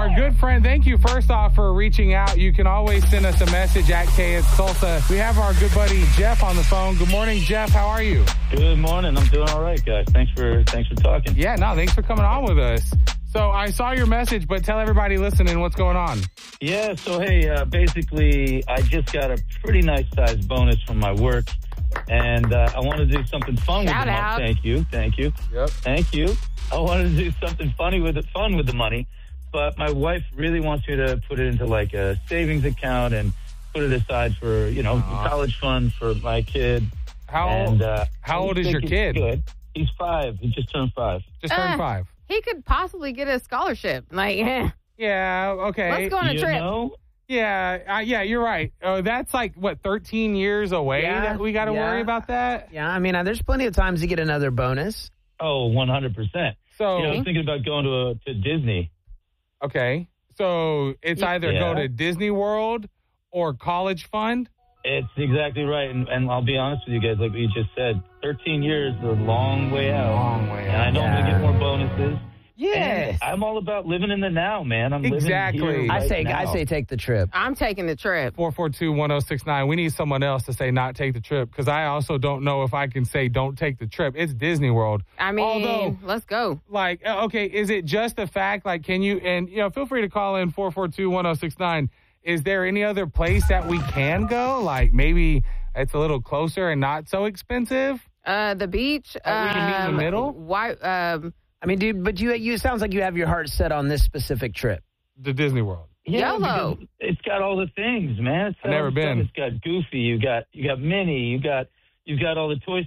our good friend, thank you first off for reaching out. You can always send us a message at KSTulsa. We have our good buddy Jeff on the phone. Good morning, Jeff. How are you? Good morning. I'm doing all right, guys. Thanks for talking. Yeah, no, thanks for coming on with us. So I saw your message, but tell everybody listening what's going on. Yeah, so hey, basically, I just got a pretty nice sized bonus from my work, and I want to do something fun with the money. Thank you. Yep. Thank you. I wanted to do something fun with the money, but my wife really wants me to put it into like a savings account and put it aside for, college fund for my kid. How old is your kid? Good. He's 5. He just turned 5. Just turned 5. He could possibly get a scholarship. Yeah, okay. Let's go on a trip. Yeah, you're right. That's like, 13 years away that we got to worry about that? Yeah, I mean, there's plenty of times to get another bonus. Oh, 100%. So I was thinking about going to Disney. Okay. So it's either go to Disney World or college fund? It's exactly right. And I'll be honest with you guys, like we just said, 13 years is a long way out. And I know I'm going to get more bonuses. Yes. I'm all about living in the now, man. I'm living here right I say take the trip. I'm taking the trip. 442-1069. We need someone else to say not take the trip, because I also don't know if I can say don't take the trip. It's Disney World. I mean, let's go. Like, okay, is it just the fact, like, can you, and, feel free to call in 442-1069. Is there any other place that we can go? Like, maybe it's a little closer and not so expensive? The beach. We can meet in the middle? Why? I mean, dude, but you sounds like you have your heart set on this specific trip. The Disney World. Yeah, YOLO. It's got all the things, man. I've never been. It's got Goofy. You got Minnie. You got all the Toy